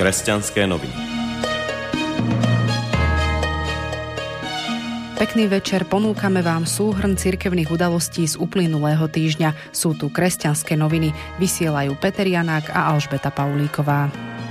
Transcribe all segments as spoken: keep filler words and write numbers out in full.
Kresťanské noviny. Pekný večer, ponúkame vám súhrn cirkevných udalostí z uplynulého týždňa. Sú tu Kresťanské noviny, vysielajú Peter Janák a Alžbeta Paulíková.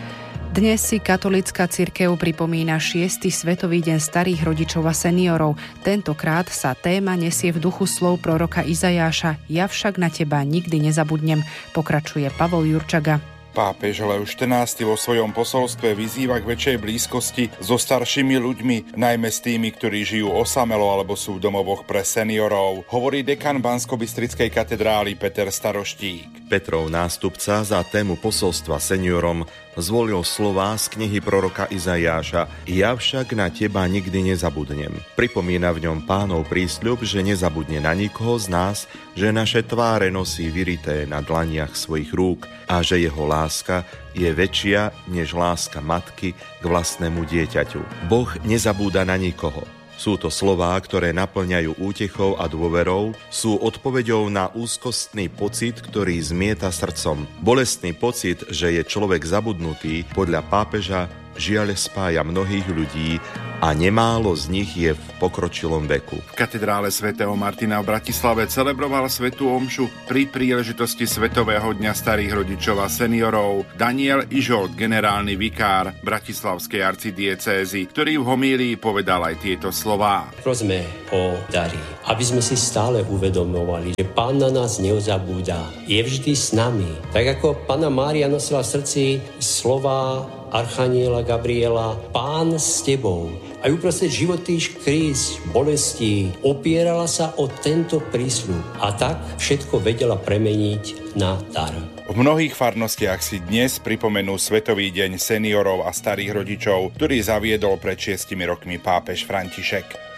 Dnes si katolícka cirkev pripomína šiesty Svetový deň starých rodičov a seniorov. Tentokrát sa téma nesie v duchu slov proroka Izajáša Ja však na teba nikdy nezabudnem, pokračuje Pavol Jurčaga. Pápež Lev štrnásty vo svojom posolstve vyzýva k väčšej blízkosti so staršími ľuďmi, najmä s tými, ktorí žijú osamelo alebo sú v domovoch pre seniorov, hovorí dekan Banskobystrickej katedrály Peter Staroštík. Petrov nástupca za tému posolstva seniorom zvolil slová z knihy proroka Izajáša Ja však na teba nikdy nezabudnem. Pripomína v ňom Pánov prísľub, že nezabudne na nikoho z nás, že naše tváre nosí vyrité na dlaniach svojich rúk a že jeho láska je väčšia než láska matky k vlastnému dieťaťu. Boh nezabúda na nikoho. Sú to slová, ktoré naplňajú útechou a dôverou, sú odpoveďou na úzkostný pocit, ktorý zmieta srdcom. Bolestný pocit, že je človek zabudnutý, podľa pápeža žiaľ spája mnohých ľudí a nemálo z nich je v pokročilom veku. V katedrále svätého Martina v Bratislave celebroval svätú omšu pri príležitosti Svetového dňa starých rodičov a seniorov Daniel Ižolt, generálny vikár bratislavskej arcidiecézy, ktorý v homílii povedal aj tieto slová. Prosme o dary, aby sme si stále uvedomovali, že Pán na nás neozabúda, je vždy s nami. Tak ako Panna Mária nosila v srdci slová Archaniela Gabriela, Pán s tebou. Aj uprostred životných kríz, bolestí opierala sa o tento prísľub a tak všetko vedela premeniť na dar. V mnohých farnostiach si dnes pripomenú Svetový deň seniorov a starých rodičov, ktorý zaviedol pred šiestimi rokmi pápež František.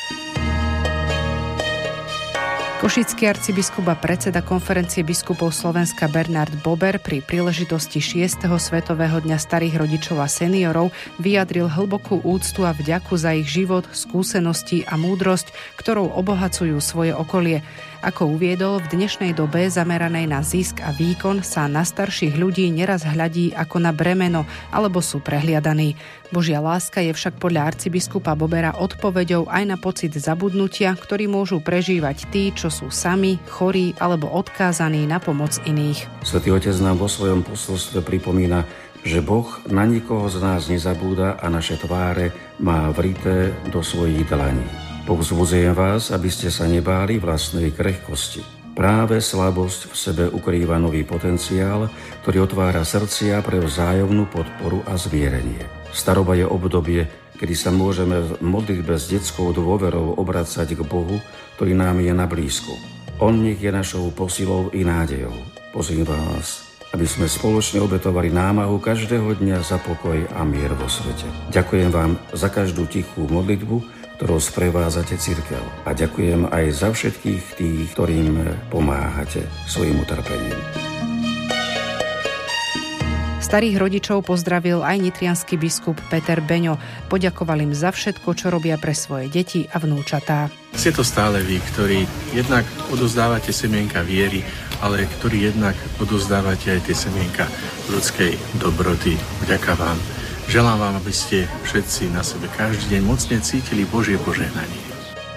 Košický arcibiskup a predseda konferencie biskupov Slovenska Bernard Bober pri príležitosti šiesteho Svetového dňa starých rodičov a seniorov vyjadril hlbokú úctu a vďaku za ich život, skúsenosti a múdrosť, ktorou obohacujú svoje okolie. Ako uviedol, v dnešnej dobe zameranej na zisk a výkon sa na starších ľudí neraz hľadí ako na bremeno alebo sú prehliadaní. Božia láska je však podľa arcibiskupa Bobera odpoveďou aj na pocit zabudnutia, ktorý môžu prežívať tí, čo sú sami, chorí alebo odkázaní na pomoc iných. Svätý Otec nám vo svojom posolstve pripomína, že Boh na nikoho z nás nezabúda a naše tváre má vrité do svojich dlaní. Povzbudzujem vás, aby ste sa nebáli vlastnej krehkosti. Práve slabosť v sebe ukrýva nový potenciál, ktorý otvára srdcia pre vzájomnú podporu a zmierenie. Staroba je obdobie, kedy sa môžeme v modlitbe s detskou dôverou obracať k Bohu, ktorý nám je na blízku. On nech je našou posilou i nádejou. Pozývam vás, aby sme spoločne obetovali námahu každého dňa za pokoj a mier vo svete. Ďakujem vám za každú tichú modlitbu, ktorou sprevádzate cirkev. A ďakujem aj za všetkých tých, ktorým pomáhate svojim utrpením. Starých rodičov pozdravil aj nitriansky biskup Peter Beňo. Poďakoval im za všetko, čo robia pre svoje deti a vnúčatá. Ste to stále vy, ktorí jednak odozdávate semienka viery, ale ktorí jednak odozdávate aj tie semienka ľudskej dobroty. Vďaka vám. Želám vám, aby ste všetci na sebe každý deň mocne cítili Božie požehnanie.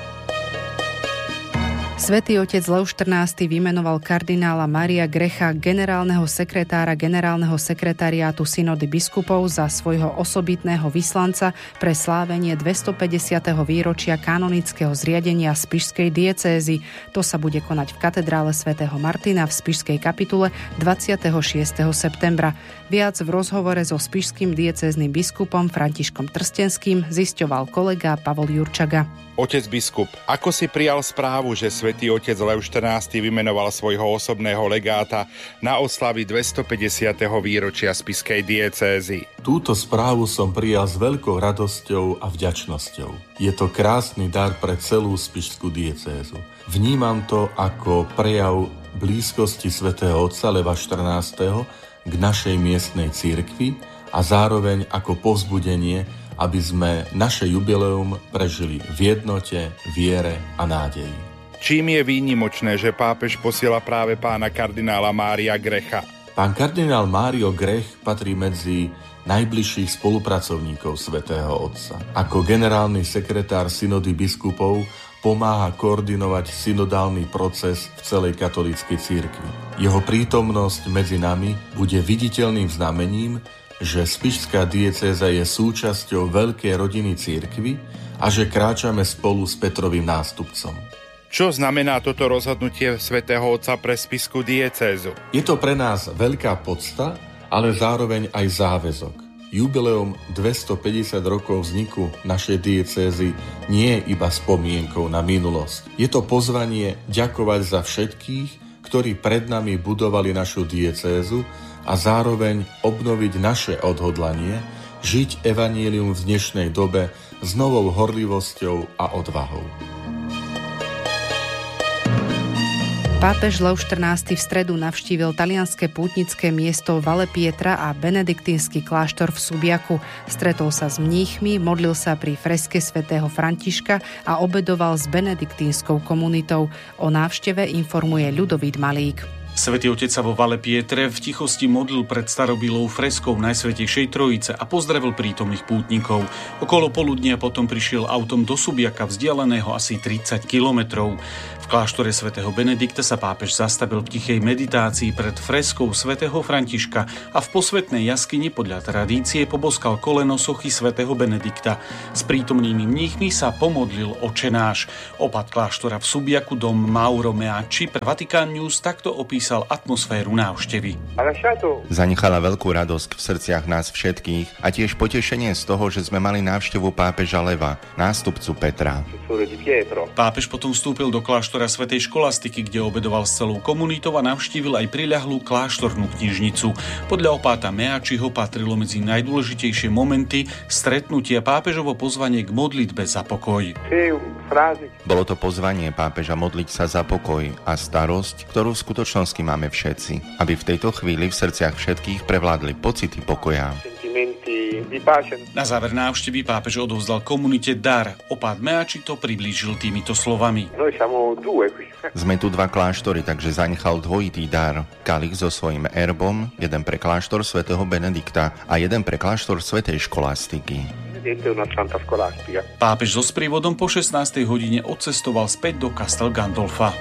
Svätý otec Lev štrnásty vymenoval kardinála Mária Grecha, generálneho sekretára generálneho sekretariátu synody biskupov, za svojho osobitného vyslanca pre slávenie dvestopäťdesiateho výročia kanonického zriadenia spišskej diecézy. To sa bude konať v katedrále svätého Martina v spišskej kapitule dvadsiateho šiesteho septembra. Viac v rozhovore so spišským diecéznym biskupom Františkom Trstenským zisťoval kolega Pavol Jurčaga. Otec biskup, ako si prijal správu, že svätý otec Lev štrnásty vymenoval svojho osobného legáta na oslavy dvestopäťdesiateho výročia spišskej diecézy? Túto správu som prijal s veľkou radosťou a vďačnosťou. Je to krásny dar pre celú spišskú diecézu. Vnímam to ako prejav blízkosti svätého otca Leva štrnásteho k našej miestnej cirkvi a zároveň ako povzbudenie, aby sme naše jubileum prežili v jednote, viere a nádeji. Čím je výnimočné, že pápež posiela práve pána kardinála Mária Grecha? Pán kardinál Mário Grech patrí medzi najbližších spolupracovníkov svätého Otca. Ako generálny sekretár synody biskupov pomáha koordinovať synodálny proces v celej katolíckej cirkvi. Jeho prítomnosť medzi nami bude viditeľným znamením, že spišská diecéza je súčasťou veľkej rodiny cirkvi a že kráčame spolu s Petrovým nástupcom. Čo znamená toto rozhodnutie svätého Otca pre spišskú diecézu? Je to pre nás veľká podsta, ale zároveň aj záväzok. Jubileum dvestopäťdesiat rokov vzniku našej diecézy nie je iba spomienkou na minulosť. Je to pozvanie ďakovať za všetkých, ktorí pred nami budovali našu diecézu a zároveň obnoviť naše odhodlanie žiť evanjelium v dnešnej dobe s novou horlivosťou a odvahou. Pápež Lev štrnásty v stredu navštívil talianske pútnické miesto Valle Pietra a benediktínsky kláštor v Subiaku. Stretol sa s mníchmi, modlil sa pri freske svätého Františka a obedoval s benediktínskou komunitou. O návšteve informuje Ľudovít Malík. Svätý Otec sa vo Valle Pietre v tichosti modlil pred starobilou freskou Najsvätejšej Trojice a pozdravil prítomných pútnikov. Okolo poludnia potom prišiel autom do Subiaka, vzdialeného asi tridsať kilometrov. V kláštore svätého Benedikta sa pápež zastavil v tichej meditácii pred freskou svätého Františka a v posvätnej jaskyni podľa tradície poboskal koleno sochy svätého Benedikta. S prítomnými mníchmi sa pomodlil Otčenáš. Opat kláštora v Subiaku, dom Mauro Meacci, pre Vatikán News takto opísal atmosféru návštevy. Zanechala veľkú radosť v srdciach nás všetkých a tiež potešenie z toho, že sme mali návštevu pápeža Leva, nástupcu Petra. Pápež potom vstúpil do kláštora svätej Školastiky, kde obedoval s celou komunitou a navštívil aj priľahlú kláštornú knižnicu. Podľa opáta Meacciho patrilo medzi najdôležitejšie momenty stretnutia pápežovo pozvanie k modlitbe za pokoj. Bolo to pozvanie pápeža modliť sa za pokoj a starosť, ktorú v skutočnosti máme všetci, aby v tejto chvíli v srdciach všetkých prevládli pocity pokoja. Na záver návštevy pápež odovzdal komunite dar. Opát Meacci to priblížil týmito slovami. Sme tu dva kláštory, takže zanechal dvojitý dar. Kalich so svojím erbom, jeden pre kláštor svätého Benedikta a jeden pre kláštor svätej Školastiky. Pápež so sprievodom po šestnástej hodine odcestoval späť do Castel Gandolfa.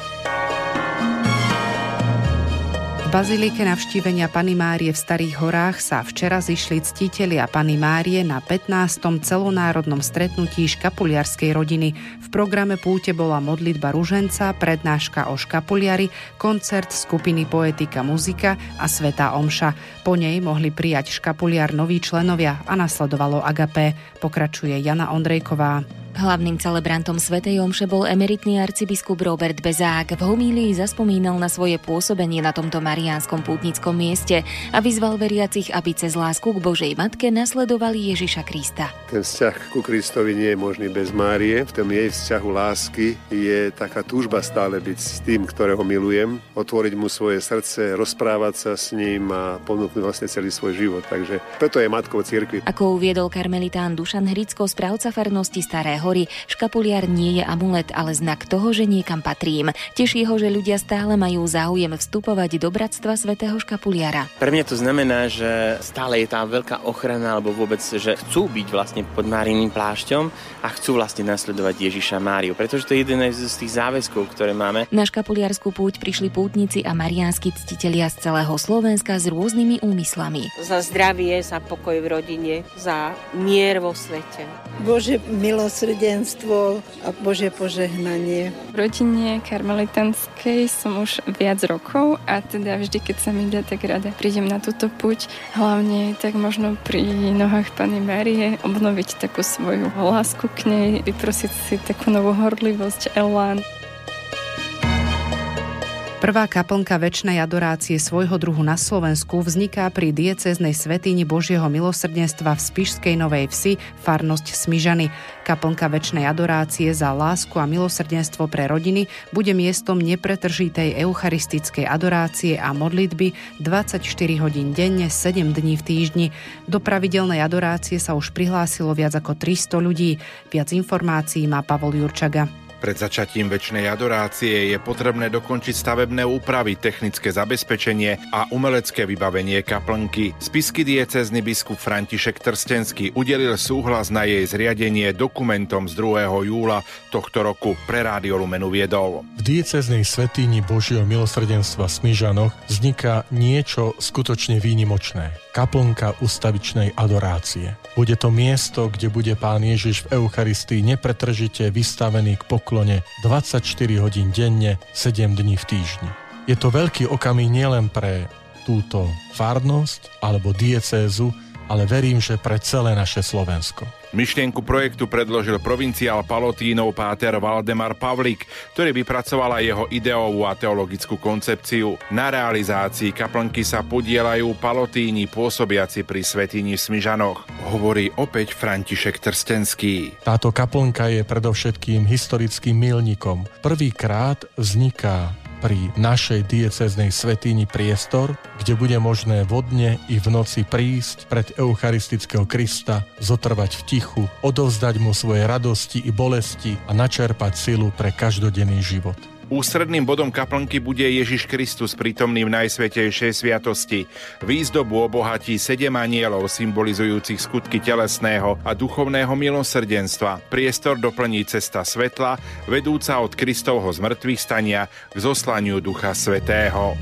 V bazilike navštívenia Panny Márie v Starých horách sa včera zišli ctitelia Panny Márie na pätnástom celonárodnom stretnutí škapuliarskej rodiny. V programe púte bola modlitba ruženca, prednáška o škapuliari, koncert skupiny Poetika Muzika a svätá omša. Po nej mohli prijať škapuliar noví členovia a nasledovalo agapé. Pokračuje Jana Ondrejková. Hlavným celebrantom svätej omše bol emeritný arcibiskup Robert Bezák. V homílii zaspomínal na svoje pôsobenie na tomto mariánskom pútnickom mieste a vyzval veriacich, aby cez lásku k Božej Matke nasledovali Ježiša Krista. Ten vzťah ku Kristovi nie je možný bez Márie. V tom jej vzťahu lásky je taká túžba stále byť s tým, ktorého milujem, otvoriť mu svoje srdce, rozprávať sa s ním a ponúknuť vlastne celý svoj život. Takže preto je matkou cirkvi. Ako uviedol karmelitán Dušan Hricko, správca farnosti Staré hory, škapuliar nie je amulet, ale znak toho, že niekam patrím. Teší ho, že ľudia stále majú záujem vstupovať do bratstva svätého škapuliara. Pre mňa to znamená, že stále je tá veľká ochrana, alebo vôbec, že chcú byť vlastne pod Máriným plášťom a chcú vlastne nasledovať Ježiša Máriu, pretože to je jeden z tých záväzkov, ktoré máme. Na škapuliarsku púť prišli pútnici a mariánsky ctitelia z celého Slovenska s rôznymi úmyslami. Za zdravie, za pokoj v rodine, za mier vo svete. Bože milosrdenstvo a Bože požehnanie. V rodine karmelitanskej som už viac rokov a teda vždy, keď sa mi dá, tak rada prídem na túto púť. Hlavne tak možno pri nohách Panny Márie obnoviť takú svoju lásku k nej, vyprosiť si takú novú horlivosť, elán. Prvá kaplnka večnej adorácie svojho druhu na Slovensku vzniká pri diecéznej svätyni Božieho milosrdenstva v Spišskej Novej Vsi, farnosť Smižany. Kaplnka večnej adorácie za lásku a milosrdenstvo pre rodiny bude miestom nepretržitej eucharistickej adorácie a modlitby dvadsaťštyri hodín denne, sedem dní v týždni. Do pravidelnej adorácie sa už prihlásilo viac ako tristo ľudí. Viac informácií má Pavol Jurčaga. Pred začatím večnej adorácie je potrebné dokončiť stavebné úpravy, technické zabezpečenie a umelecké vybavenie kaplnky. Spišský diecézny biskup František Trstenský udelil súhlas na jej zriadenie dokumentom z druhého júla tohto roku. Pre Rádio Lumen uviedol. V diecéznej svätyni Božieho milosrdenstva v Smižanoch vzniká niečo skutočne výnimočné. Kaplnka ustavičnej adorácie. Bude to miesto, kde bude Pán Ježiš v Eucharistii nepretržite vystavený k poklone dvadsaťštyri hodín denne, sedem dní v týždni. Je to veľký okamih nielen pre túto farnosť alebo diecézu, ale verím, že pre celé naše Slovensko. Myšlienku projektu predložil provinciál Palotínov páter Valdemar Pavlík, ktorý vypracovala jeho ideovú a teologickú koncepciu. Na realizácii kaplnky sa podieľajú Palotíni pôsobiaci pri svätyni v Smižanoch, hovorí opäť František Trstenský. Táto kaplnka je predovšetkým historickým milníkom. Prvýkrát vzniká pri našej diecéznej svätyni priestor, kde bude možné vodne i v noci prísť pred eucharistického Krista, zotrvať v tichu, odovzdať mu svoje radosti i bolesti a načerpať silu pre každodenný život. Ústredným bodom kaplnky bude Ježiš Kristus prítomný v Najsvätejšej sviatosti. Výzdobu obohatí sedem anjelov symbolizujúcich skutky telesného a duchovného milosrdenstva. Priestor doplní cesta svetla, vedúca od Kristovho zmrtvých stania k zoslaniu Ducha Svätého.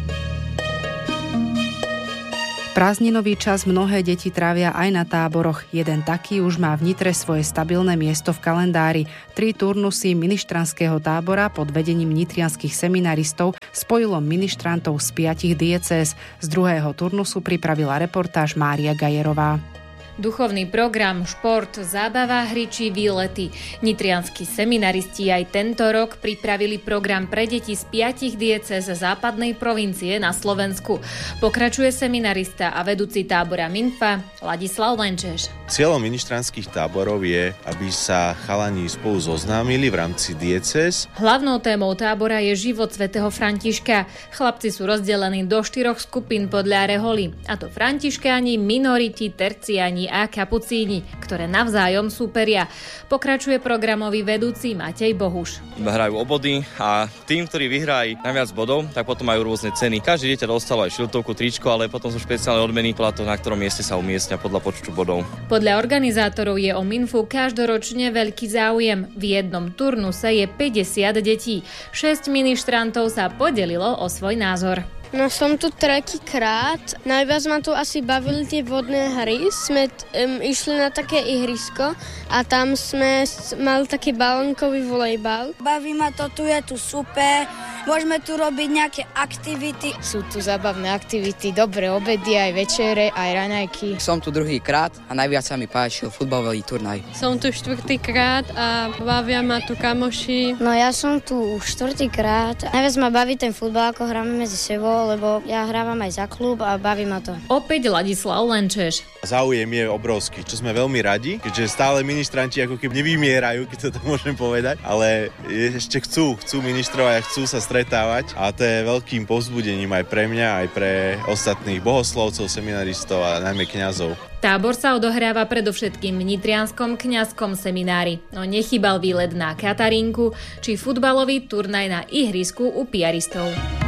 Prázdninový čas mnohé deti trávia aj na táboroch. Jeden taký už má v Nitre svoje stabilné miesto v kalendári. Tri turnusy ministranského tábora pod vedením nitrianskych seminaristov spojilo ministrantov z piatich diecéz. Z druhého turnusu pripravila reportáž Mária Gajerová. Duchovný program, šport, zábava, hry či výlety. Nitrianski seminaristi aj tento rok pripravili program pre deti z piatich diecéz západnej provincie na Slovensku. Pokračuje seminarista a vedúci tábora Minfa Ladislav Lenčeš. Cieľom ministranských táborov je, aby sa chalani spolu zoznámili v rámci diecéz. Hlavnou témou tábora je život svätého Františka. Chlapci sú rozdelení do štyroch skupín podľa reholy, a to františkáni, minoriti, terciáni a kapucíni, ktoré navzájom súperia. Pokračuje programový vedúci Matej Bohuš. Hrajú o body a tým, ktorý vyhrá najviac bodov, tak potom majú rôzne ceny. Každé dieťa dostalo aj šiltovku, tričko, ale potom sú špeciálne odmeny podľa toho, na ktorom mieste sa umiestnia podľa počtu bodov. Podľa organizátorov je o Minfu každoročne veľký záujem. V jednom turnuse je päťdesiat detí. šesť ministrantov sa podelilo o svoj názor. No som tu tretíkrát. Najviac ma tu asi bavili tie vodné hry. Sme um, išli na také ihrisko a tam sme mali taký balónkový volejbal. Baví ma to, tu je tu super. Môžeme tu robiť nejaké aktivity. Sú tu zábavné aktivity, dobré obedy, aj večere, aj raňajky. Som tu druhýkrát a najviac sa mi páčil futbalový turnaj. Som tu štvrtýkrát a bavia ma tu kamoši. No ja som tu štvrtýkrát. Najviac ma baví ten futbal, ako hráme medzi sebou, lebo ja hrávam aj za klub a baví ma to. Opäť Ladislav Lenčeš. Záujem je obrovský, čo sme veľmi radi, keďže stále ministranti ako keby nevymierajú, keď to tak môžem povedať, ale ešte chcú, chcú ministrovať a chcú sa stretávať a to je veľkým povzbudením aj pre mňa, aj pre ostatných bohoslovcov, seminaristov a najmä kňazov. Tábor sa odohráva predovšetkým v Nitrianskom kňazskom seminári, no nechýbal výlet na Katarínku či futbalový turnaj na ihrisku u piaristov.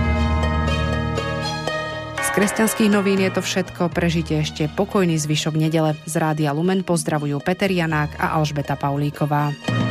Z kresťanských novín je to všetko. Prežite ešte pokojný zvyšok nedele. Z Rádia Lumen pozdravujú Peter Janák a Alžbeta Paulíková.